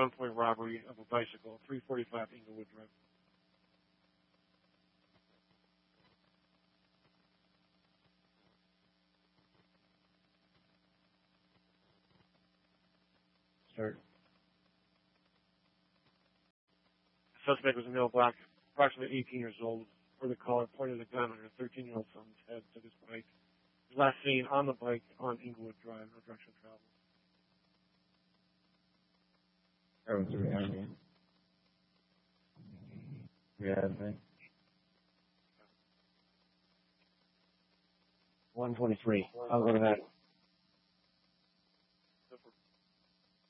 gunpoint robbery of a bicycle, 345 Inglewood Drive. Start. The suspect was a male black, approximately 18 years old. For the caller pointed a gun on her 13-year-old son's head, took his bike. He was last seen on the bike on Inglewood Drive, no direction travel. Yeah, 123. I'll go to that.